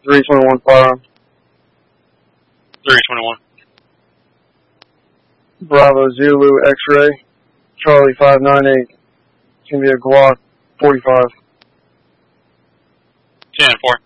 321 firearm. 321. Bravo Zulu X-ray, Charlie 598. It's going to be a Glock 45. 10-4.